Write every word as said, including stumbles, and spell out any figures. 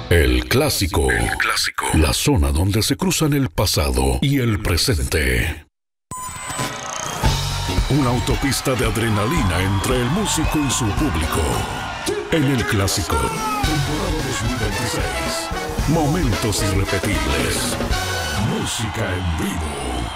El clásico. El clásico. La zona donde se cruzan el pasado y el presente. Una autopista de adrenalina entre el músico y su público. En el clásico. Temporada dos mil veintiséis. Momentos irrepetibles. Música en vivo.